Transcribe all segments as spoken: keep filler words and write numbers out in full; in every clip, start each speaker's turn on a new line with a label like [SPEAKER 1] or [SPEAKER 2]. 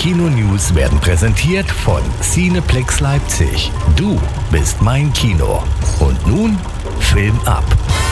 [SPEAKER 1] Kino-News werden präsentiert von Cineplex Leipzig. Du bist mein Kino. Und nun Film ab.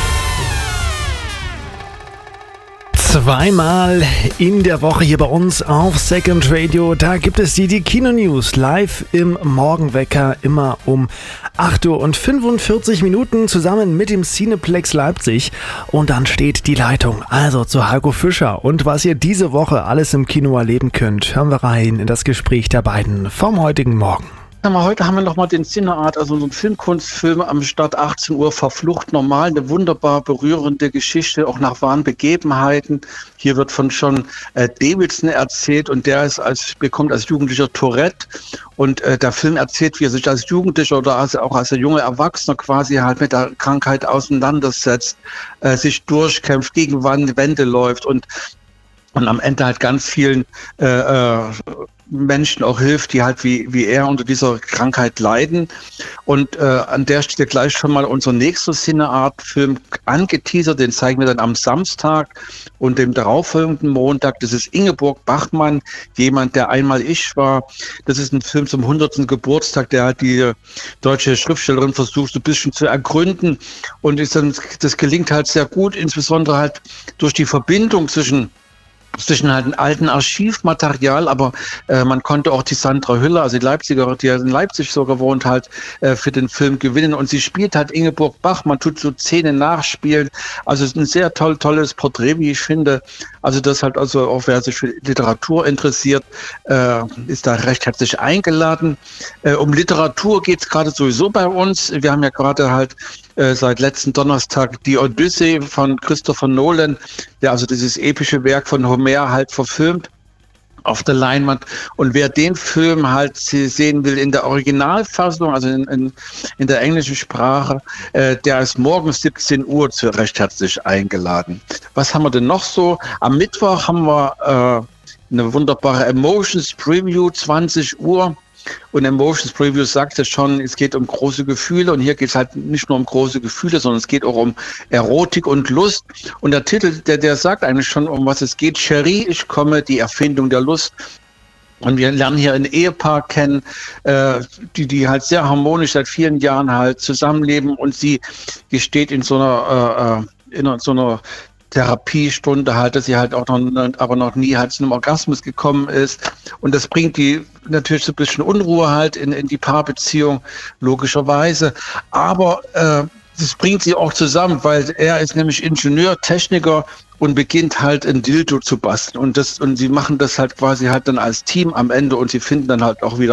[SPEAKER 2] Zweimal in der Woche hier bei uns auf Second Radio. Da gibt es die, die Kino-News live im Morgenwecker, immer um acht Uhr und fünfundvierzig Minuten zusammen mit dem Cineplex Leipzig. Und dann steht die Leitung, also zu Heiko Fischer. Und was ihr diese Woche alles im Kino erleben könnt, hören wir rein in das Gespräch der beiden vom heutigen Morgen.
[SPEAKER 3] Heute haben wir nochmal den Cineart, also so einen Filmkunstfilm am Start, achtzehn Uhr, Verflucht normal, eine wunderbar berührende Geschichte, auch nach wahren Begebenheiten. Hier wird von John äh, Davidson erzählt und der ist als, bekommt als Jugendlicher Tourette und äh, der Film erzählt, wie er sich als Jugendlicher oder als, auch als junger Erwachsener quasi halt mit der Krankheit auseinandersetzt, äh, sich durchkämpft, gegen Wände läuft und, und am Ende halt ganz vielen äh, äh, Menschen auch hilft, die halt wie, wie er unter dieser Krankheit leiden. Und äh, an der Stelle gleich schon mal unser nächster Cineart-Film angeteasert, den zeigen wir dann am Samstag und dem darauffolgenden Montag. Das ist Ingeborg Bachmann, jemand, der einmal ich war. Das ist ein Film zum hundertsten Geburtstag, der hat die deutsche Schriftstellerin versucht, so ein bisschen zu ergründen. Und ist dann, das gelingt halt sehr gut, insbesondere halt durch die Verbindung zwischen zwischen halt einem alten Archivmaterial, aber äh, man konnte auch die Sandra Hüller, also die Leipziger, die in Leipzig so gewohnt halt, äh, für den Film gewinnen. Und sie spielt halt Ingeborg Bach, man tut so Szenen nachspielen. Also es ist ein sehr toll, tolles Porträt, wie ich finde. Also das halt also auch, wer sich für Literatur interessiert, äh, ist da recht herzlich eingeladen. Äh, um Literatur geht es gerade sowieso bei uns. Wir haben ja gerade halt äh, seit letzten Donnerstag die Odyssee von Christopher Nolan, der also dieses epische Werk von Homer halt verfilmt auf der Leinwand. Und wer den Film halt sehen will in der Originalfassung, also in, in, in der englischen Sprache, äh, der ist morgen siebzehn Uhr zu recht herzlich eingeladen. Was haben wir denn noch so? Am Mittwoch haben wir äh, eine wunderbare Emotions Preview, zwanzig Uhr. Und Emotions Preview sagt ja schon, es geht um große Gefühle und hier geht es halt nicht nur um große Gefühle, sondern es geht auch um Erotik und Lust. Und der Titel, der, der sagt eigentlich schon, um was es geht. Cherie, ich komme, die Erfindung der Lust. Und wir lernen hier ein Ehepaar kennen, äh, die, die halt sehr harmonisch seit vielen Jahren halt zusammenleben und sie gesteht in so einer, äh, in so einer Therapiestunde halt, dass sie halt auch noch, aber noch nie halt zu einem Orgasmus gekommen ist. Und das bringt die natürlich so ein bisschen Unruhe halt in, in die Paarbeziehung, logischerweise. Aber äh, das bringt sie auch zusammen, weil er ist nämlich Ingenieur, Techniker und beginnt halt ein Dildo zu basteln. Und das, und sie machen das halt quasi halt dann als Team am Ende und sie finden dann halt auch wieder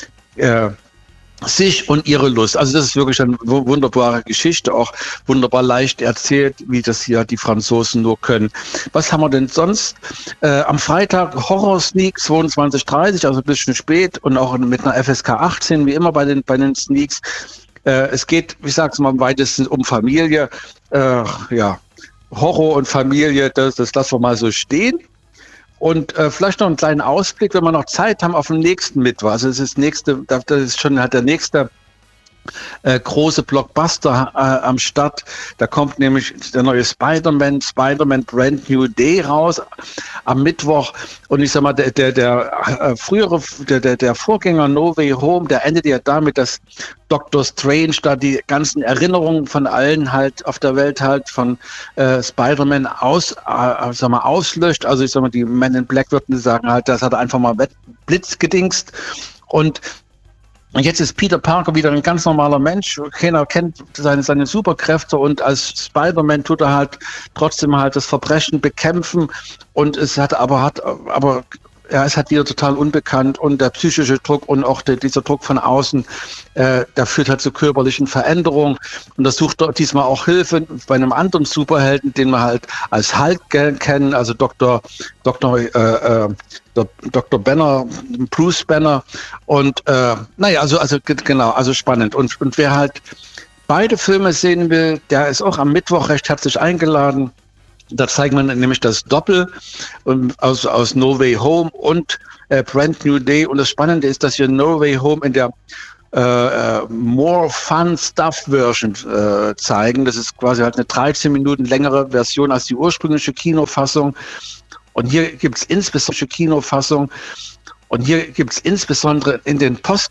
[SPEAKER 3] äh, sich und ihre Lust. Also das ist wirklich eine wunderbare Geschichte, auch wunderbar leicht erzählt, wie das hier die Franzosen nur können. Was haben wir denn sonst? Äh, am Freitag Horror-Sneak zweiundzwanzig Uhr dreißig, also ein bisschen spät und auch mit einer F S K achtzehn, wie immer bei den, bei den Sneaks. Äh, es geht, ich sag's mal, am weitesten um Familie. Äh, ja, Horror und Familie, das, das lassen wir mal so stehen. Und äh, vielleicht noch einen kleinen Ausblick, wenn wir noch Zeit haben, auf den nächsten Mittwoch. Also es ist nächste, das ist schon halt der nächste äh, große Blockbuster äh, am Start. Da kommt nämlich der neue Spider-Man, Spider-Man Brand New Day raus am Mittwoch. Und ich sag mal, der, der, der äh, frühere, der, der, der Vorgänger No Way Home, der endet ja damit, dass Doctor Strange da die ganzen Erinnerungen von allen halt auf der Welt halt von äh, Spider-Man aus, äh, sag mal, auslöscht. Also ich sag mal, die Men in Black würden sagen halt, das hat er einfach mal blitzgedingst. Und Und jetzt ist Peter Parker wieder ein ganz normaler Mensch. Keiner kennt seine, seine Superkräfte und als Spider-Man tut er halt trotzdem halt das Verbrechen bekämpfen und es hat aber hat aber er ist halt wieder total unbekannt und der psychische Druck und auch der, dieser Druck von außen, äh, der führt halt zu körperlichen Veränderungen und das sucht diesmal auch Hilfe bei einem anderen Superhelden, den wir halt als Hulk kennen, also Doktor Doktor äh, äh, Doktor Banner, Bruce Banner und äh, naja, also also genau, also spannend und und wer halt beide Filme sehen will, der ist auch am Mittwoch recht herzlich eingeladen. Da zeigt man nämlich das Doppel aus, aus No Way Home und äh, Brand New Day. Und das Spannende ist, dass wir No Way Home in der äh, More Fun Stuff Version äh, zeigen. Das ist quasi halt eine dreizehn Minuten längere Version als die ursprüngliche Kinofassung. Und hier gibt es insbesondere Kinofassung. Und hier gibt es insbesondere in den Post